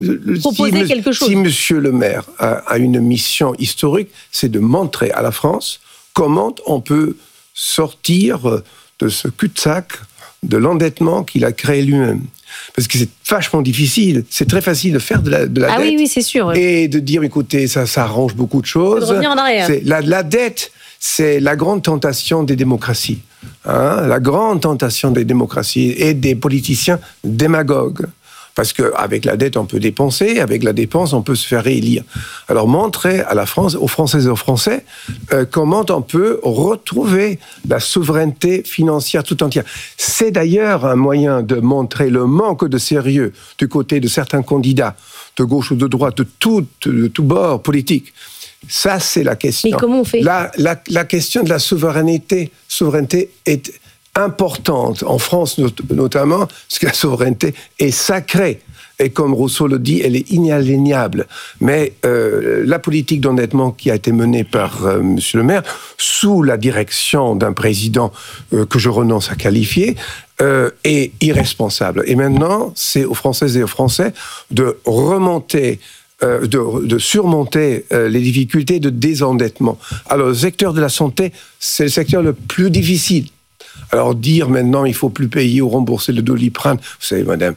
proposer quelque chose. Si Monsieur le maire a une mission historique, c'est de montrer à la France comment on peut sortir de ce cul-de-sac de l'endettement qu'il a créé lui-même. Parce que c'est vachement difficile. C'est très facile de faire de la dette. Oui, c'est sûr. Et de dire, écoutez, ça arrange beaucoup de choses. De revenir en arrière. La dette, c'est la grande tentation des démocraties. La grande tentation des démocraties et des politiciens démagogues. Parce qu'avec la dette, on peut dépenser, avec la dépense, on peut se faire réélire. Alors, montrer à la France, aux Françaises et aux Français, comment on peut retrouver la souveraineté financière tout entière. C'est d'ailleurs un moyen de montrer le manque de sérieux du côté de certains candidats, de gauche ou de droite, de tout bord politique. Ça, c'est la question. Mais comment on fait ? La question de la souveraineté est importante, en France notamment, parce que la souveraineté est sacrée. Et comme Rousseau le dit, elle est inaliénable. Mais la politique d'endettement qui a été menée par Monsieur le maire, sous la direction d'un président que je renonce à qualifier, est irresponsable. Et maintenant, c'est aux Françaises et aux Français de remonter, de surmonter les difficultés de désendettement. Alors, le secteur de la santé, c'est le secteur le plus difficile. Alors dire maintenant il faut plus payer ou rembourser le Doliprane, vous savez madame,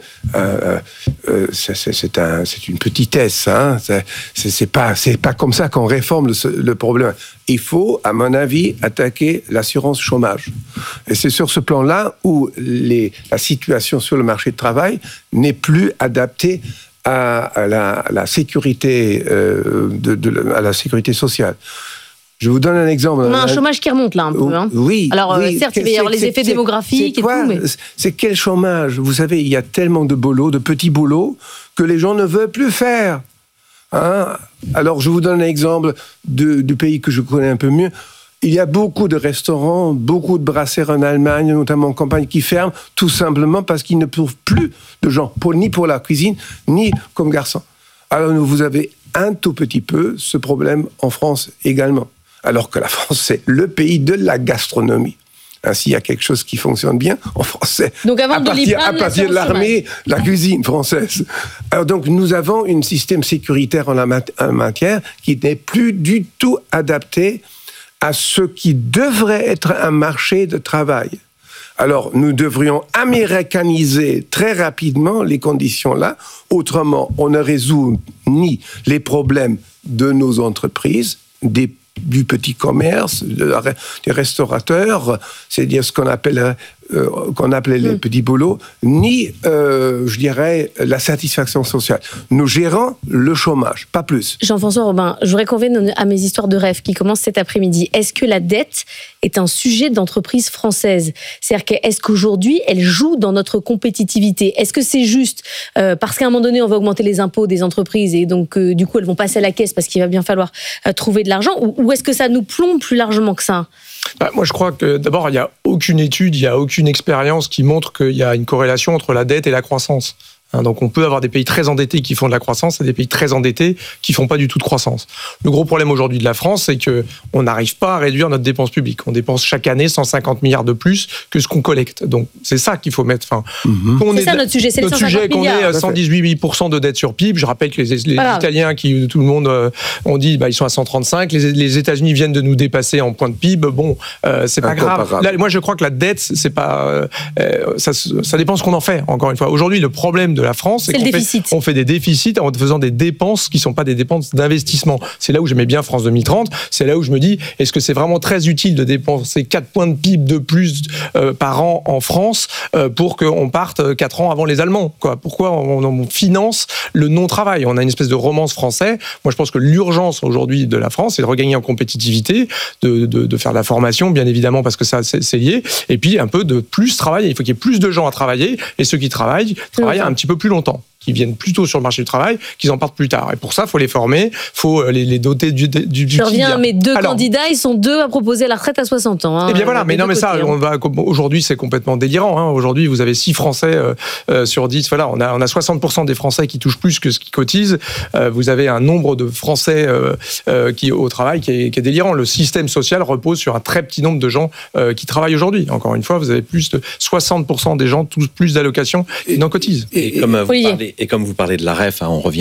c'est une petitesse, hein. C'est pas comme ça qu'on réforme le problème. Il faut, à mon avis, attaquer l'assurance chômage. Et c'est sur ce plan-là où la situation sur le marché du travail n'est plus adaptée à la sécurité à la sécurité sociale. Je vous donne un exemple. On a un chômage qui remonte là un peu. Hein. Oui. Alors certes, il va y avoir les effets démographiques et tout, mais... C'est quel chômage ? Vous savez, il y a tellement de boulots, de petits boulots, que les gens ne veulent plus faire. Hein ? Alors, je vous donne un exemple du pays que je connais un peu mieux. Il y a beaucoup de restaurants, beaucoup de brasseries en Allemagne, notamment en campagne, qui ferment tout simplement parce qu'ils ne trouvent plus de gens, ni pour la cuisine, ni comme garçons. Alors, vous avez un tout petit peu ce problème en France également. Alors que la France, c'est le pays de la gastronomie. S'il y a quelque chose qui fonctionne bien en français, donc avant à partir de l'armée, la cuisine française. Alors donc, nous avons un système sécuritaire en la matière qui n'est plus du tout adapté à ce qui devrait être un marché de travail. Alors, nous devrions américaniser très rapidement les conditions là. Autrement, on ne résout ni les problèmes de nos entreprises, du petit commerce, des restaurateurs, c'est-à-dire ce qu'on appelait les petits boulots, ni, je dirais, la satisfaction sociale. Nous gérons le chômage, pas plus. Jean-François Robin, je voudrais qu'on revienne à mes histoires de rêve qui commencent cet après-midi. Est-ce que la dette est un sujet d'entreprise française ? C'est-à-dire est-ce qu'aujourd'hui, elle joue dans notre compétitivité ? Est-ce que c'est juste parce qu'à un moment donné, on va augmenter les impôts des entreprises et donc, du coup, elles vont passer à la caisse parce qu'il va bien falloir trouver de l'argent ? Ou est-ce que ça nous plombe plus largement que ça ? Moi, je crois que d'abord, il n'y a aucune étude, il n'y a aucune expérience qui montre qu'il y a une corrélation entre la dette et la croissance. Donc on peut avoir des pays très endettés qui font de la croissance et des pays très endettés qui font pas du tout de croissance. Le gros problème aujourd'hui de la France, c'est que on n'arrive pas à réduire notre dépense publique. On dépense chaque année 150 milliards de plus que ce qu'on collecte. Donc c'est ça qu'il faut mettre fin. C'est ça notre sujet, c'est notre les 150 sujet qu'on milliards. est à 118% de dette sur PIB. Je rappelle que les Italiens, qui tout le monde ont dit, ils sont à 135. Les États-Unis viennent de nous dépasser en point de PIB. Bon, c'est pas grave. Là, moi, je crois que la dette, c'est pas, ça dépend ce qu'on en fait. Encore une fois, aujourd'hui, le problème de la France, c'est qu'on fait des déficits en faisant des dépenses qui ne sont pas des dépenses d'investissement. C'est là où j'aimais bien France 2030. C'est là où je me dis, est-ce que c'est vraiment très utile de dépenser 4 points de PIB de plus par an en France pour qu'on parte 4 ans avant les Allemands, quoi ? Pourquoi on finance le non-travail ? On a une espèce de romance français. Moi, je pense que l'urgence aujourd'hui de la France, c'est de regagner en compétitivité, de faire de la formation, bien évidemment, parce que ça, c'est lié, et puis un peu de plus travailler. Il faut qu'il y ait plus de gens à travailler, et ceux qui travaillent un petit peu plus longtemps, qui viennent plus tôt sur le marché du travail, qu'ils en partent plus tard. Et pour ça, il faut les former, il faut les doter du Je reviens à mes deux candidats, ils sont 2 à proposer la retraite à 60 ans. Hein, eh bien voilà, mais non, mais ça, aujourd'hui, c'est complètement délirant. Hein. Aujourd'hui, vous avez 6 Français sur 10. Voilà, on a 60% des Français qui touchent plus que ce qu'ils cotisent. Vous avez un nombre de Français qui au travail qui est délirant. Le système social repose sur un très petit nombre de gens qui travaillent aujourd'hui. Encore une fois, vous avez plus de 60% des gens touchent plus d'allocations et n'en cotisent. Et comme vous parlez de la REF, on revient